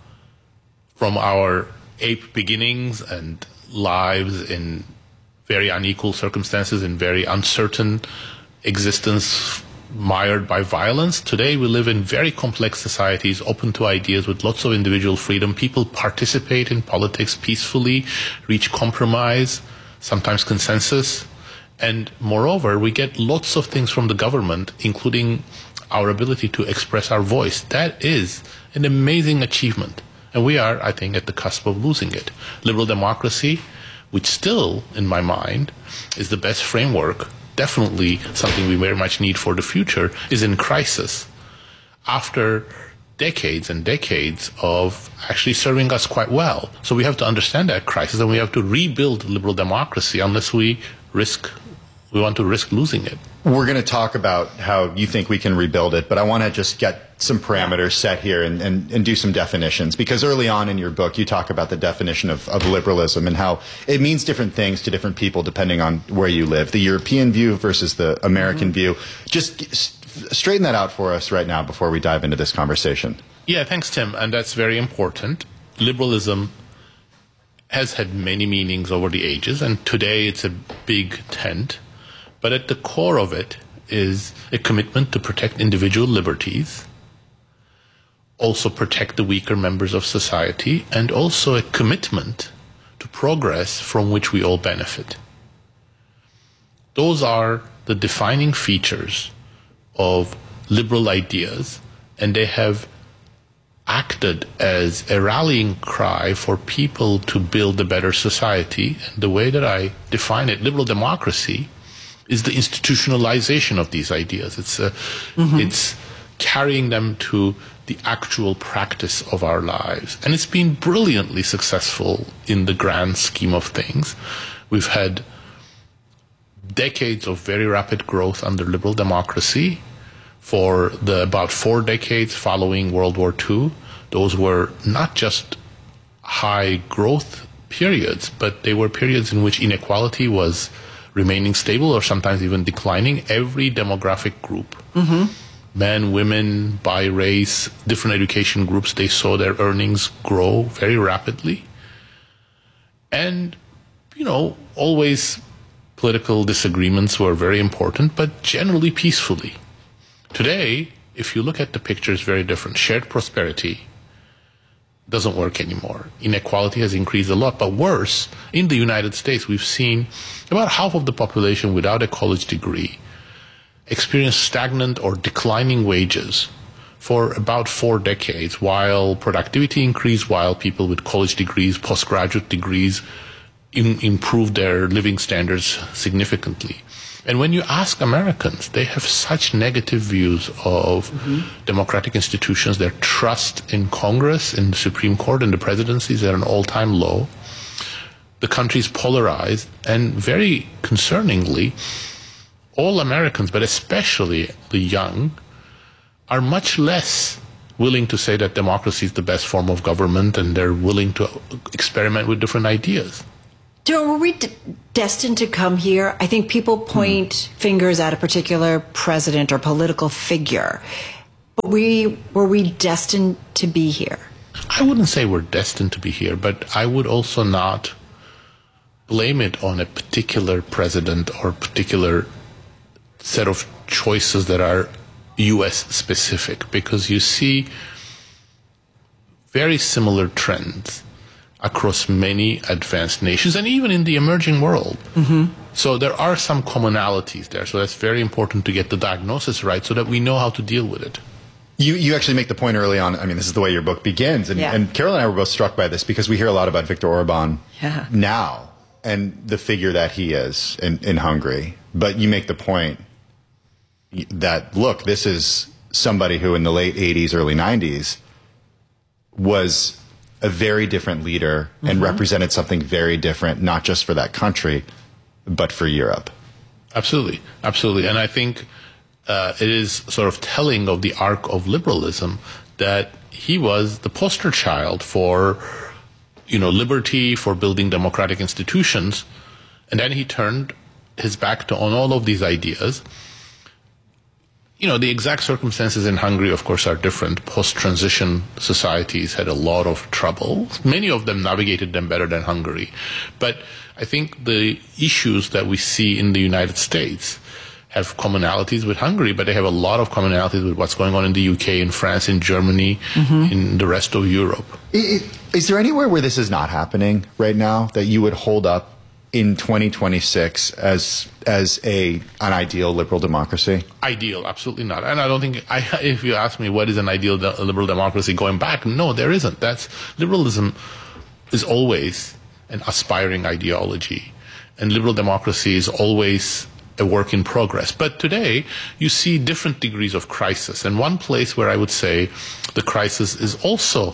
From our ape beginnings and lives in very unequal circumstances, in very uncertain existence mired by violence, today we live in very complex societies, open to ideas with lots of individual freedom. People participate in politics peacefully, reach compromise, sometimes consensus. And moreover, we get lots of things from the government, including our ability to express our voice. That is an amazing achievement. And we are, I think, at the cusp of losing it. Liberal democracy, which still, in my mind, is the best framework, definitely something we very much need for the future, is in crisis. After decades and decades of actually serving us quite well. So we have to understand that crisis, and we have to rebuild liberal democracy unless we risk, we want to risk losing it. We're going to talk about how you think we can rebuild it, but I want to just get some parameters set here and, and, and do some definitions. Because early on in your book, you talk about the definition of, of liberalism and how it means different things to different people depending on where you live. The European view versus the American mm-hmm. view. Just straighten that out for us right now before we dive into this conversation. Yeah, thanks, Tim. And that's very important. Liberalism has had many meanings over the ages, and today it's a big tent. But at the core of it is a commitment to protect individual liberties, also protect the weaker members of society, and also a commitment to progress from which we all benefit. Those are the defining features of liberal ideas, and they have acted as a rallying cry for people to build a better society. And the way that I define it, liberal democracy, is the institutionalization of these ideas. It's uh, mm-hmm. it's carrying them to the actual practice of our lives. And it's been brilliantly successful in the grand scheme of things. We've had decades of very rapid growth under liberal democracy. For the about four decades following World War Two, those were not just high growth periods, but they were periods in which inequality was remaining stable or sometimes even declining. Every demographic group, mm-hmm. men, women, by race, different education groups, they saw their earnings grow very rapidly. And, you know, always political disagreements were very important, but generally peacefully. Today, if you look at the picture, it's very different. Shared prosperity doesn't work anymore. Inequality has increased a lot, but worse, in the United States, we've seen about half of the population without a college degree experience stagnant or declining wages for about four decades, while productivity increased, while people with college degrees, postgraduate degrees in, improved their living standards significantly. And when you ask Americans, they have such negative views of mm-hmm. democratic institutions. Their trust in Congress, in the Supreme Court, and the presidency is at an all-time low. The country is polarized, and very concerningly, all Americans, but especially the young, are much less willing to say that democracy is the best form of government, and they're willing to experiment with different ideas. Daryl, were we d- destined to come here? I think people point hmm. fingers at a particular president or political figure. But we were we destined to be here? I wouldn't say we're destined to be here, but I would also not blame it on a particular president or particular set of choices that are U S specific, because you see very similar trends across many advanced nations and even in the emerging world. Mm-hmm. So there are some commonalities there. So that's very important to get the diagnosis right so that we know how to deal with it. You you actually make the point early on. I mean, this is the way your book begins. And, yeah. and Carol and I were both struck by this because we hear a lot about Viktor Orban yeah. now and the figure that he is in, in Hungary. But you make the point that, look, this is somebody who in the late eighties, early nineties was a very different leader and mm-hmm. represented something very different, not just for that country, but for Europe. Absolutely. Absolutely. And I think uh, it is sort of telling of the arc of liberalism that he was the poster child for, you know, liberty, for building democratic institutions. And then he turned his back to, on all of these ideas. You know, the exact circumstances in Hungary, of course, are different. Post-transition societies had a lot of trouble. Many of them navigated them better than Hungary. But I think the issues that we see in the United States have commonalities with Hungary, but they have a lot of commonalities with what's going on in the U K, in France, in Germany, mm-hmm. in the rest of Europe. Is, is there anywhere where this is not happening right now that you would hold up in twenty twenty-six as as a an ideal liberal democracy? Ideal, absolutely not. And I don't think, I, if you ask me what is an ideal de- liberal democracy going back, no, there isn't. That's liberalism is always an aspiring ideology, and liberal democracy is always a work in progress. But today, you see different degrees of crisis, and one place where I would say the crisis is also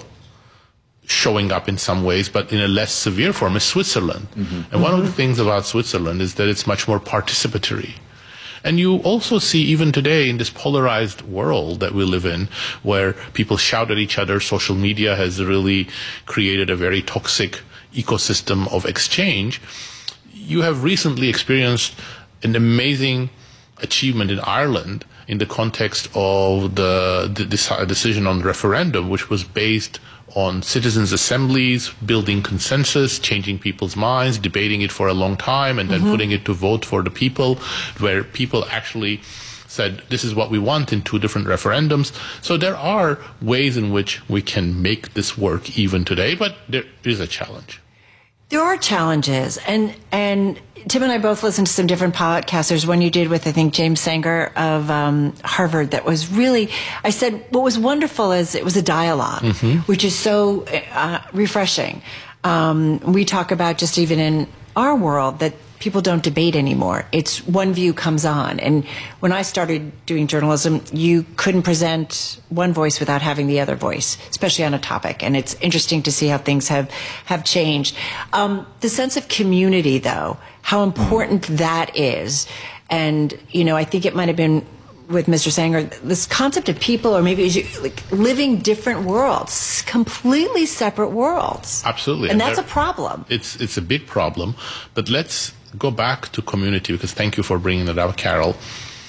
showing up in some ways, but in a less severe form, is Switzerland. Mm-hmm. And one mm-hmm. of the things about Switzerland is that it's much more participatory. And you also see, even today, in this polarized world that we live in, where people shout at each other, social media has really created a very toxic ecosystem of exchange. You have recently experienced an amazing achievement in Ireland in the context of the, the, the decision on referendum, which was based on citizens' assemblies, building consensus, changing people's minds, debating it for a long time, and then mm-hmm. putting it to vote for the people, where people actually said, this is what we want in two different referendums. So there are ways in which we can make this work even today, but there is a challenge. There are challenges, and and Tim and I both listened to some different podcasts. There's one you did with, I think, James Sanger of um, Harvard that was really, I said, what was wonderful is it was a dialogue, mm-hmm. which is so uh, refreshing. Um, we talk about just even in our world that people don't debate anymore. It's one view comes on. And when I started doing journalism, you couldn't present one voice without having the other voice, especially on a topic. And it's interesting to see how things have, have changed. Um, the sense of community, though, how important that is. And, you know, I think it might have been with Mister Sanger, this concept of people, or maybe like living different worlds, completely separate worlds. Absolutely. And, and that's a problem. It's, it's a big problem. But let's go back to community, because thank you for bringing it up, Carol.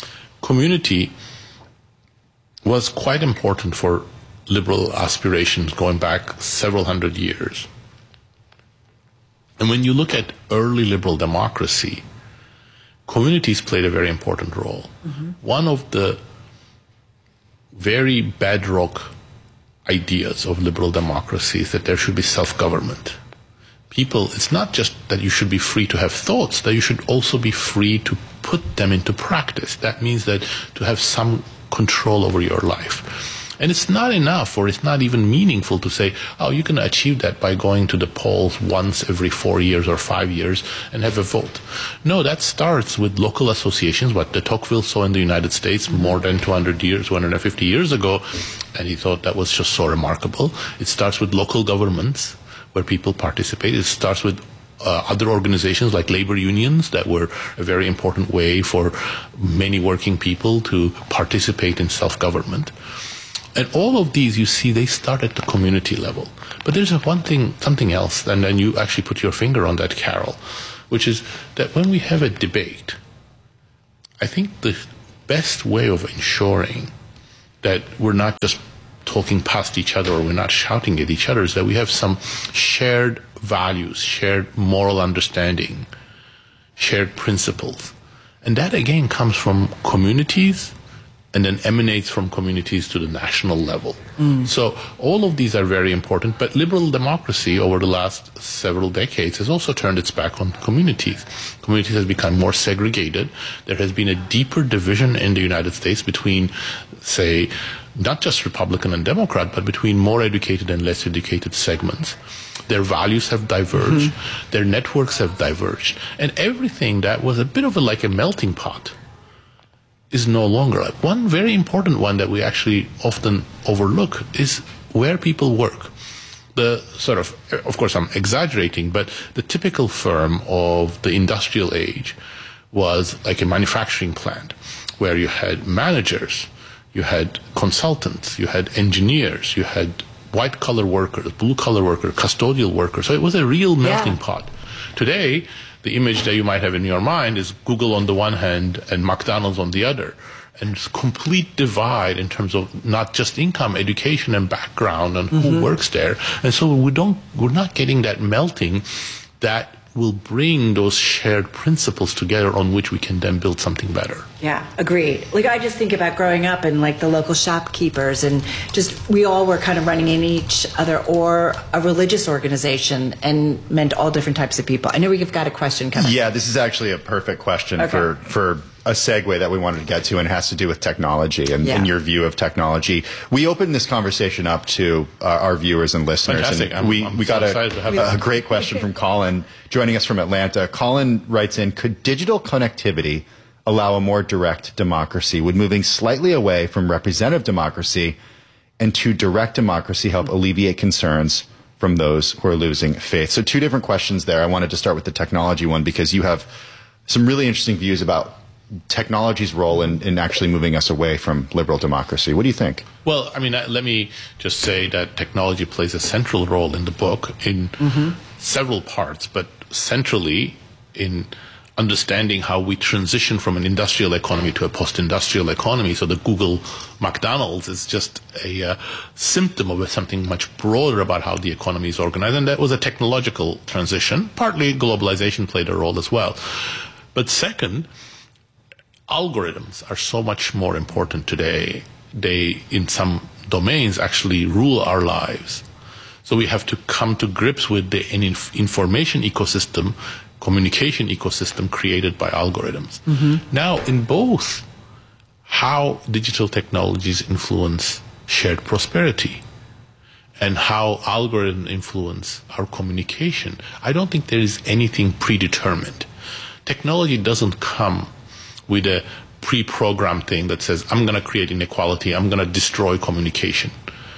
Community was quite important for liberal aspirations going back several hundred years. And when you look at early liberal democracy, communities played a very important role. Mm-hmm. One of the very bedrock ideas of liberal democracy is that there should be self-government. People, it's not just that you should be free to have thoughts, that you should also be free to put them into practice. That means that to have some control over your life. And it's not enough, or it's not even meaningful to say, oh, you can achieve that by going to the polls once every four years or five years and have a vote. No, that starts with local associations, what de Tocqueville saw in the United States more than two hundred years, one hundred fifty years ago, and he thought that was just so remarkable. It starts with local governments where people participate. It starts with Uh, other organizations like labor unions that were a very important way for many working people to participate in self-government. And all of these, you see, they start at the community level. But there's a one thing, something else, and then you actually put your finger on that, Carol, which is that when we have a debate, I think the best way of ensuring that we're not just talking past each other or we're not shouting at each other is that we have some shared values, shared moral understanding, shared principles. And that again comes from communities and then emanates from communities to the national level. Mm. So all of these are very important, but liberal democracy over the last several decades has also turned its back on communities. Communities have become more segregated. There has been a deeper division in the United States between, say, not just Republican and Democrat, but between more educated and less educated segments. Their values have diverged. Mm-hmm. Their networks have diverged. And everything that was a bit of a, like a melting pot is no longer. Like one very important one that we actually often overlook is where people work. The sort of, of course I'm exaggerating, but the typical firm of the industrial age was like a manufacturing plant where you had managers, you had consultants, you had engineers, you had white-collar workers, blue-collar workers, custodial workers. So it was a real melting yeah. pot. Today, the image that you might have in your mind is Google on the one hand and McDonald's on the other. And it's complete divide in terms of not just income, education and background and mm-hmm. who works there. And so we don't, we're not getting that melting that will bring those shared principles together on which we can then build something better. Yeah, agreed. Like I just think about growing up and like the local shopkeepers and just we all were kind of running in each other or a religious organization and meant all different types of people. I know we've got a question coming. Yeah, this is actually a perfect question okay. for, for a segue that we wanted to get to, and it has to do with technology and, yeah. and your view of technology. We opened this conversation up to uh, our viewers and listeners. Fantastic. And I'm, we, I'm we so got a, a great question from Colin joining us from Atlanta. Colin writes in, could digital connectivity allow a more direct democracy? Would moving slightly away from representative democracy and to direct democracy help alleviate concerns from those who are losing faith? So two different questions there. I wanted to start with the technology one because you have some really interesting views about technology's role in, in actually moving us away from liberal democracy. What do you think? Well, I mean, uh, let me just say that technology plays a central role in the book in mm-hmm. several parts, but centrally in understanding how we transition from an industrial economy to a post-industrial economy. So the Google McDonald's is just a uh, symptom of something much broader about how the economy is organized. And that was a technological transition. Partly globalization played a role as well. But second, algorithms are so much more important today. They, in some domains, actually rule our lives. So we have to come to grips with the inf- information ecosystem, communication ecosystem created by algorithms. Mm-hmm. Now, in both how digital technologies influence shared prosperity and how algorithms influence our communication, I don't think there is anything predetermined. Technology doesn't come with a pre-programmed thing that says, I'm going to create inequality, I'm going to destroy communication.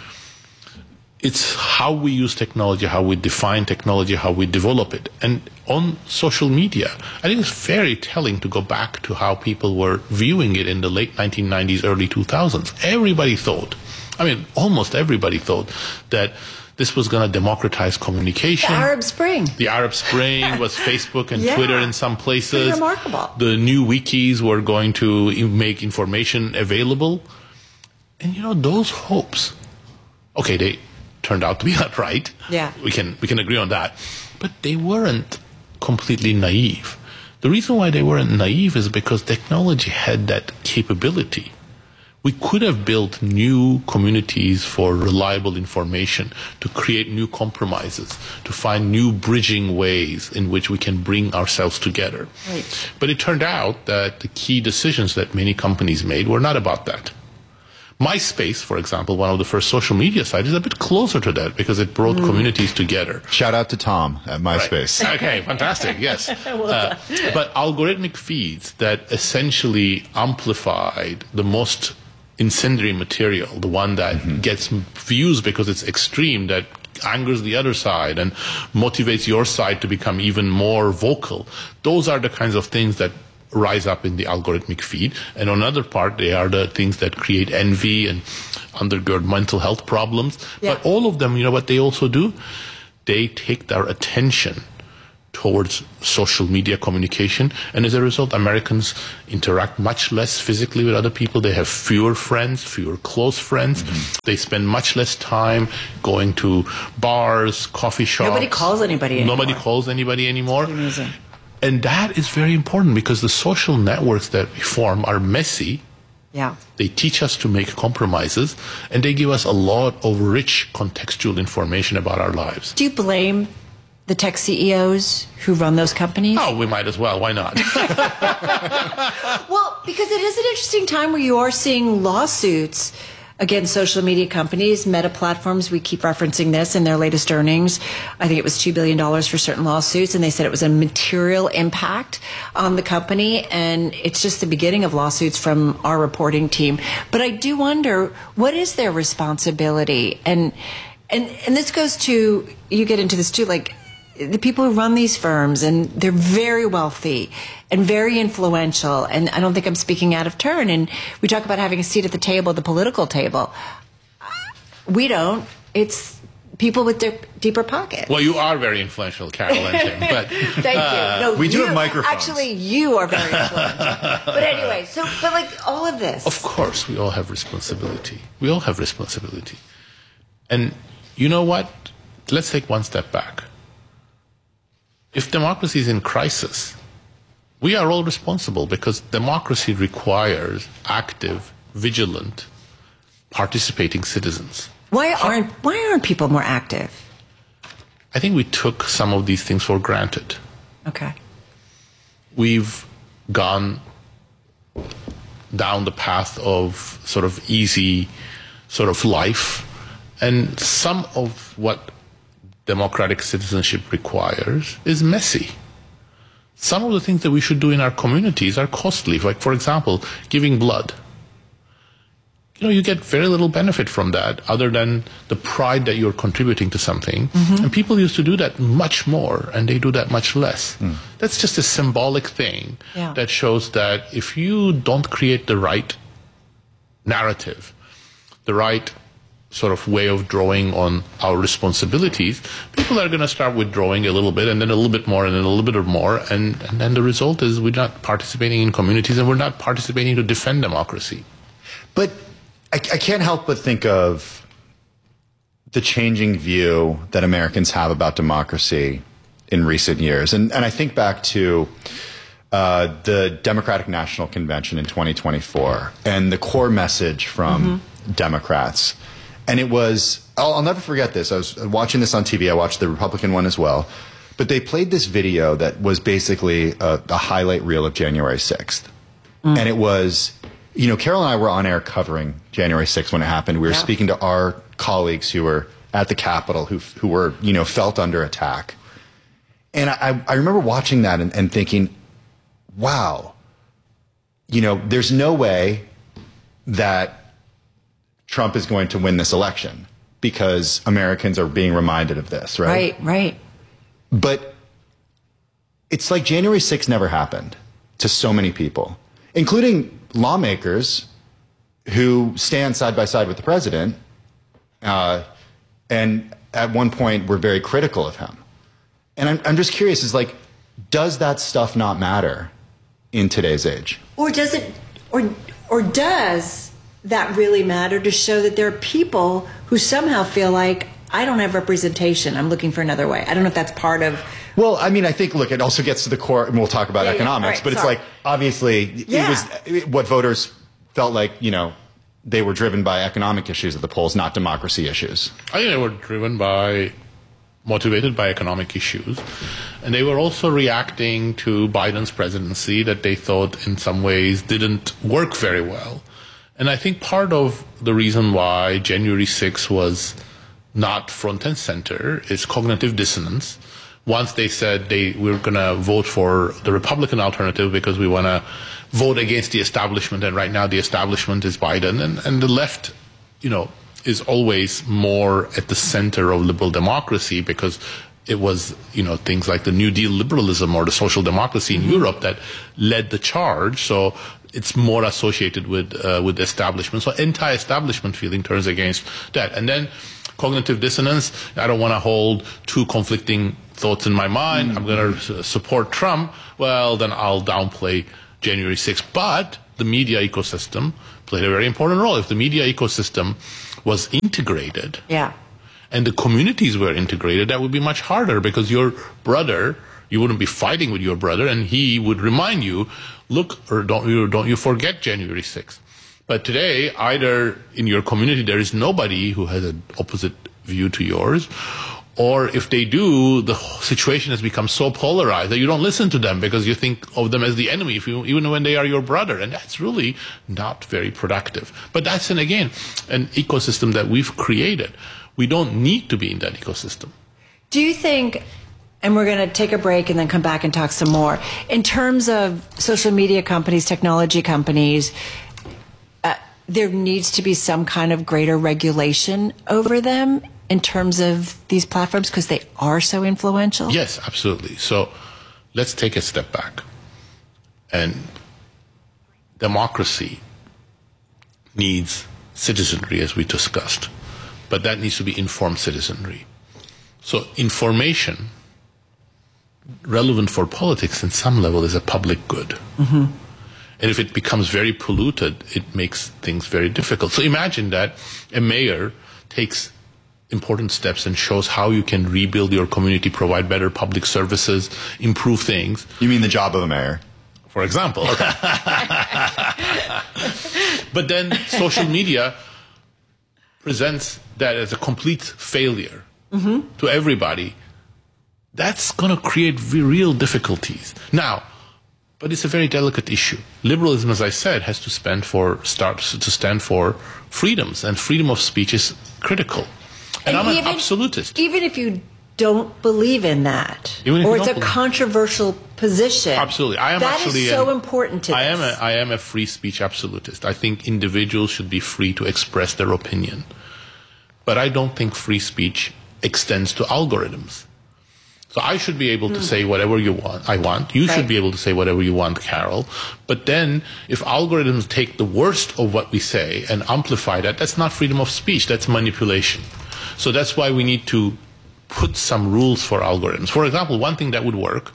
It's how we use technology, how we define technology, how we develop it. And on social media, I think it's very telling to go back to how people were viewing it in the late nineteen nineties, early two thousands. Everybody thought, I mean, almost everybody thought that this was going to democratize communication. The Arab Spring. The Arab Spring was Facebook and yeah. Twitter in some places. Pretty remarkable. The new wikis were going to make information available. And, you know, those hopes, okay, they turned out to be not right. Yeah. We can, we can agree on that. But they weren't completely naive. The reason why they weren't naive is because technology had that capability. We could have built new communities for reliable information, to create new compromises, to find new bridging ways in which we can bring ourselves together. Right. But it turned out that the key decisions that many companies made were not about that. MySpace, for example, one of the first social media sites, is a bit closer to that because it brought mm. communities together. Shout out to Tom at MySpace. Right. Okay, fantastic, yes. well uh, but algorithmic feeds that essentially amplified the most incendiary material, the one that mm-hmm. gets views because it's extreme, that angers the other side and motivates your side to become even more vocal. Those are the kinds of things that rise up in the algorithmic feed. And on another part, they are the things that create envy and undergird mental health problems. Yeah. But all of them, you know what they also do? They take their attention towards social media communication. And as a result, Americans interact much less physically with other people. They have fewer friends, fewer close friends. Mm-hmm. They spend much less time going to bars, coffee shops. Nobody calls anybody anymore. Nobody calls anybody anymore. That's amazing. And that is very important because the social networks that we form are messy. Yeah. They teach us to make compromises, and they give us a lot of rich contextual information about our lives. Do you blame the tech C E Os who run those companies? Oh, we might as well. Why not? Well, because it is an interesting time where you are seeing lawsuits against social media companies, Meta Platforms. We keep referencing this in their latest earnings. I think it was two billion dollars for certain lawsuits, and they said it was a material impact on the company, and it's just the beginning of lawsuits from our reporting team. But I do wonder, what is their responsibility? And and and this goes to, you get into this too, like the people who run these firms, and they're very wealthy and very influential, and I don't think I'm speaking out of turn. And we talk about having a seat at the table, the political table. We don't. It's people with dip, deeper pockets. Well, you are very influential, Carol and Tim. But, Thank uh, you. No, we do you, have microphones. Actually, you are very influential. But anyway, so, but like all of this. Of course, we all have responsibility. We all have responsibility. And you know what? Let's take one step back. If democracy is in crisis, we are all responsible because democracy requires active, vigilant, participating citizens. Why aren't why aren't people more active? I think we took some of these things for granted. Okay. We've gone down the path of sort of easy sort of life, and some of what democratic citizenship requires is messy. Some of the things that we should do in our communities are costly. Like, for example, giving blood. You know, you get very little benefit from that other than the pride that you're contributing to something. Mm-hmm. And people used to do that much more, and they do that much less. Mm. That's just a symbolic thing yeah. that shows that if you don't create the right narrative, the right sort of way of drawing on our responsibilities, people are going to start withdrawing a little bit, and then a little bit more, and then a little bit more, and, and then the result is we're not participating in communities, and we're not participating to defend democracy. But I, I can't help but think of the changing view that Americans have about democracy in recent years. And, and I think back to uh, the Democratic National Convention in twenty twenty-four and the core message from mm-hmm. Democrats. And it was, I'll, I'll never forget this. I was watching this on T V. I watched the Republican one as well. But they played this video that was basically a, a highlight reel of January sixth. Mm. And it was, you know, Carol and I were on air covering January sixth when it happened. We were yeah. speaking to our colleagues who were at the Capitol who, who were, you know, felt under attack. And I, I remember watching that and, and thinking, wow, you know, there's no way that Trump is going to win this election because Americans are being reminded of this, right? Right, right. But it's like January sixth never happened to so many people, including lawmakers who stand side by side with the president uh, and at one point were very critical of him. And I'm, I'm just curious, is like, does that stuff not matter in today's age? Or does it, or, or does that really matter to show that there are people who somehow feel like, I don't have representation, I'm looking for another way? I don't know if that's part of... Well, I mean, I think, look, it also gets to the core, and we'll talk about yeah, economics, yeah. Right, but it's sorry. like, obviously, yeah. it was what voters felt like, you know, they were driven by economic issues at the polls, not democracy issues. I think they were driven by, motivated by economic issues, and they were also reacting to Biden's presidency that they thought in some ways didn't work very well. And I think part of the reason why January sixth was not front and center is cognitive dissonance. Once they said they we're going to vote for the Republican alternative because we want to vote against the establishment, and right now the establishment is Biden, and, and the left, you know, is always more at the center of liberal democracy because it was, you know, things like the New Deal liberalism or the social democracy in mm-hmm. Europe that led the charge. So it's more associated with uh, with the establishment. So anti-establishment feeling turns against that. And then cognitive dissonance. I don't want to hold two conflicting thoughts in my mind. Mm-hmm. I'm going to support Trump. Well, then I'll downplay January sixth. But the media ecosystem played a very important role. If the media ecosystem was integrated, yeah, and the communities were integrated, that would be much harder because your brother, you wouldn't be fighting with your brother, and he would remind you, look, or don't you don't you forget January sixth. But today, either in your community there is nobody who has an opposite view to yours, or if they do, the situation has become so polarized that you don't listen to them because you think of them as the enemy, if you, even when they are your brother. And that's really not very productive. But that's, and again, an ecosystem that we've created. We don't need to be in that ecosystem. Do you think, and we're going to take a break and then come back and talk some more, in terms of social media companies, technology companies, uh, there needs to be some kind of greater regulation over them in terms of these platforms because they are so influential? Yes, absolutely. So let's take a step back. And democracy needs citizenry, as we discussed, but that needs to be informed citizenry. So information relevant for politics in some level is a public good. Mm-hmm. And if it becomes very polluted, it makes things very difficult. So imagine that a mayor takes important steps and shows how you can rebuild your community, provide better public services, improve things. You mean the job of a mayor? For example. Okay. But then social media presents that as a complete failure mm-hmm. to everybody. That's going to create real difficulties. Now, but it's a very delicate issue. Liberalism, as I said, has to stand for start to stand for freedoms, and freedom of speech is critical. And, and I'm even, an absolutist. Even if you don't believe in that, or it's a believe. controversial position. Absolutely. I am that actually is so an, important to I this. am a, I am a free speech absolutist. I think individuals should be free to express their opinion. But I don't think free speech extends to algorithms. So I should be able to mm. say whatever you want. I want. You right. should be able to say whatever you want, Carol. But then, if algorithms take the worst of what we say and amplify that, that's not freedom of speech. That's manipulation. So that's why we need to put some rules for algorithms. For example, one thing that would work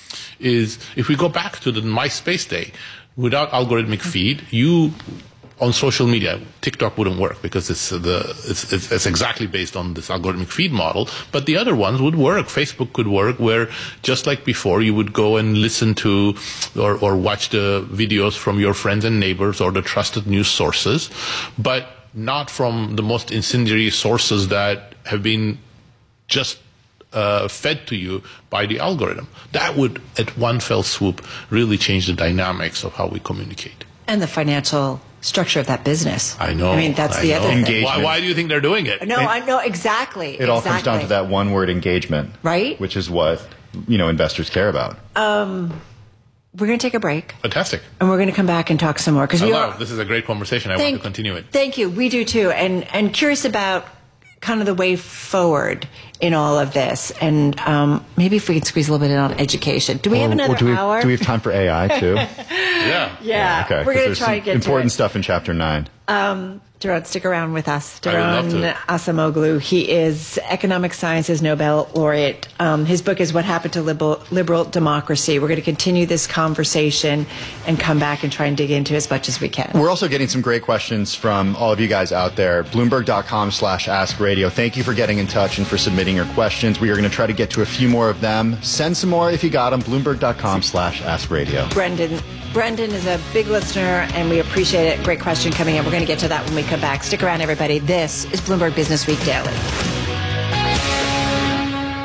is if we go back to the MySpace day, without algorithmic feed, you on social media, TikTok wouldn't work because it's the it's, it's it's exactly based on this algorithmic feed model. But the other ones would work. Facebook could work, where just like before, you would go and listen to or or watch the videos from your friends and neighbors or the trusted news sources, but not from the most incendiary sources that have been just uh, fed to you by the algorithm. That would, at one fell swoop, really change the dynamics of how we communicate. And the financial structure of that business. I know. I mean, that's I the know. other Engagement. thing. Why, why do you think they're doing it? No, it, I know exactly. It exactly. all comes down to that one word, engagement. Right. Which is what, you know, investors care about. Um, we're going to take a break. Fantastic. And we're going to come back and talk some more. Because we love are, this is a great conversation. I thank, want to continue it. Thank you. We do too. And, and curious about kind of the way forward in all of this. And um, maybe if we can squeeze a little bit in on education. Do we or, have another or do we, hour? Do we have time for A I too? yeah. Yeah. Okay. We're going to try to get important to stuff in chapter nine. Um, Daron, stick around with us. I would love Daron to. Acemoglu. He is Economic Sciences Nobel laureate. Um, his book is What Happened to Liberal, Liberal Democracy. We're going to continue this conversation and come back and try and dig into as much as we can. We're also getting some great questions from all of you guys out there. Bloomberg.com slash Ask Radio. Thank you for getting in touch and for submitting your questions. We are going to try to get to a few more of them. Send some more if you got them. Bloomberg.com slash Ask Radio. Brendan. Brendan is a big listener, and we appreciate it. Great question coming in. We're going to get to that when we come back. Stick around, everybody. This is Bloomberg Business Week Daily.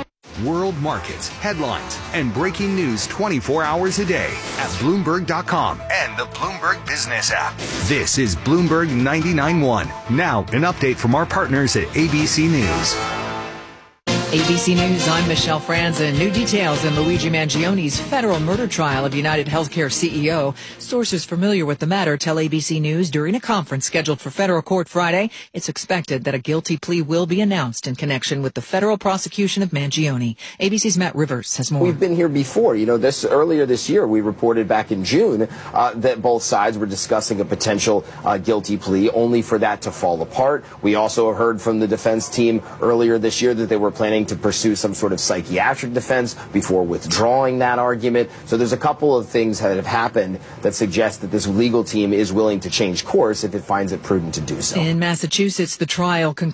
world markets, headlines, and breaking news twenty-four hours a day at Bloomberg dot com and the Bloomberg Business app. This is Bloomberg ninety-nine point one. Now, an update from our partners at A B C News. A B C News, I'm Michelle Franzen. New details in Luigi Mangioni's federal murder trial of United Healthcare C E O. Sources familiar with the matter tell A B C News during a conference scheduled for federal court Friday, it's expected that a guilty plea will be announced in connection with the federal prosecution of Mangioni. A B C's Matt Rivers has more. We've been here before. You know, this earlier this year, we reported back in June uh, that both sides were discussing a potential uh, guilty plea, only for that to fall apart. We also heard from the defense team earlier this year that they were planning to pursue some sort of psychiatric defense before withdrawing that argument. So there's a couple of things that have happened that suggest that this legal team is willing to change course if it finds it prudent to do so. In Massachusetts, the trial concluded